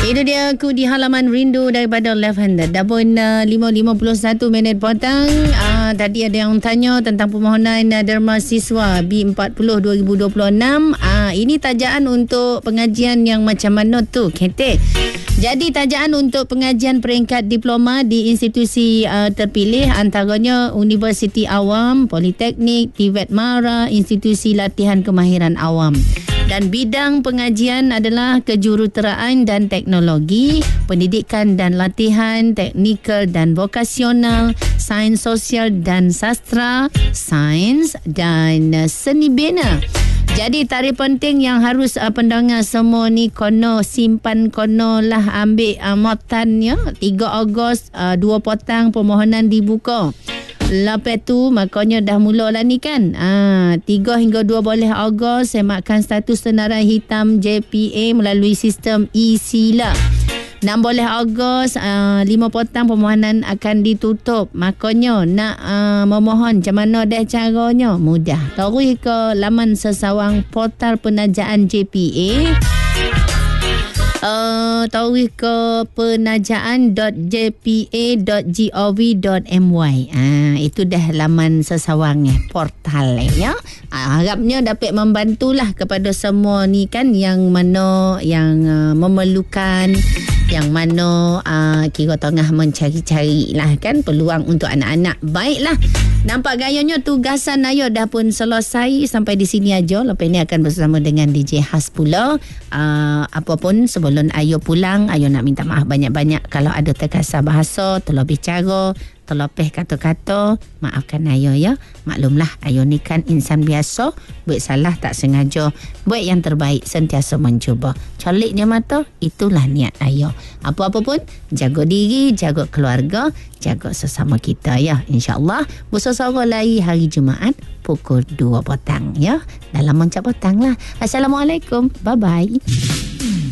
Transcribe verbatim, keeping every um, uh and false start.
Itu dia aku di halaman rindu daripada Left Hander. Dah pun uh, lima lima puluh satu minit petang. Uh, tadi ada yang tanya tentang permohonan uh, derma siswa B empat puluh dua ribu dua puluh enam. Uh, ini tajaan untuk pengajian yang macam mana tu, Ketek? Jadi tajaan untuk pengajian peringkat diploma di institusi uh, terpilih antaranya Universiti Awam, Politeknik, T V E T Mara, Institusi Latihan Kemahiran Awam. Dan bidang pengajian adalah kejuruteraan dan teknologi, pendidikan dan latihan, teknikal dan vokasional, sains sosial dan sastra, sains dan uh, seni bina. Jadi tarikh penting yang harus uh, pendengar semua ni kono simpan kono lah ambil uh, motan ya. tiga Ogos uh, dua petang permohonan dibuka. Lepas tu makanya dah mula lah ni kan. Ah, tiga hingga dua belas Ogos semakkan status senarai hitam J P A melalui sistem e-sila. enam belas Ogos uh, lima petang permohonan akan ditutup. Makanya nak uh, memohon macam mana dah caranya? Mudah. Terus ke laman sesawang portal penajaan J P A. Uh, tahu ke penajaan dot j p a dot gov dot my. Ah, itu dah laman sesawang eh, portal eh, ya. Ah, harapnya dapat membantulah kepada semua ni kan yang mana yang uh, memerlukan, yang mana uh, kira tengah mencari-cari lah kan peluang untuk anak-anak. Baiklah, nampak gayanya tugasan Ayo dah pun selesai. Sampai di sini aja. Lepas ni akan bersama dengan D J Has pula. Uh, apapun sebelum Ayo pulang, Ayo nak minta maaf banyak-banyak kalau ada terkasar bahasa, terlebih cara, terlebih kata-kata. Maafkan Ayo ya. Maklumlah Ayo ni kan insan biasa, buat salah tak sengaja. Buat yang terbaik, sentiasa mencuba. Coliknya mata, itulah niat Ayo. Apa-apa pun, jaga diri, jaga keluarga, jaga sesama kita ya. InsyaAllah bersama lagi hari Jumaat pukul dua petang ya. Dalam Moncak Petang lah. Assalamualaikum. Bye-bye.